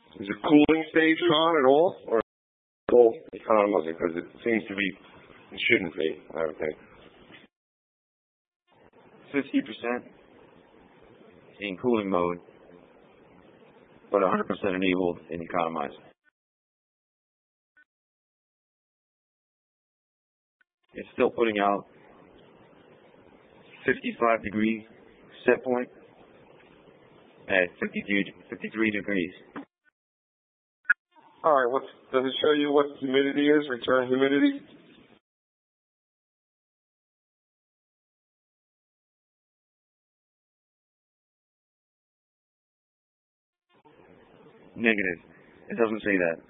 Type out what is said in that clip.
Is it cooling stage on at all? Or still economizing? Because it seems to be, it shouldn't be, I would think. 50% in cooling mode, but 100% enabled in economize. It's still putting out 55 degree set point at 53 degrees. All right, does it show you what humidity is, return humidity? Negative. It doesn't say that.